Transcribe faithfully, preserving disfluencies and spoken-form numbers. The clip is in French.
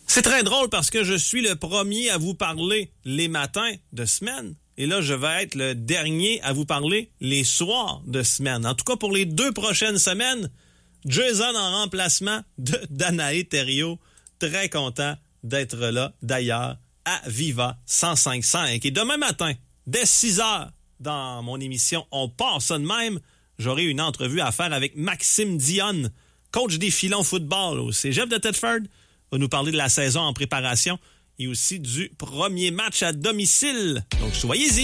C'est très drôle parce que je suis le premier à vous parler les matins de semaine. Et là, je vais être le dernier à vous parler les soirs de semaine. En tout cas, pour les deux prochaines semaines, Jason en remplacement de Danae Thériault. Très content d'être là, d'ailleurs, à Viva cent cinq cinq. Et demain matin, dès six heures, dans mon émission On part ça de même, j'aurai une entrevue à faire avec Maxime Dionne, coach des filons football au cégep de Thetford. Va nous parler de la saison en préparation et aussi du premier match à domicile. Donc, soyez-y!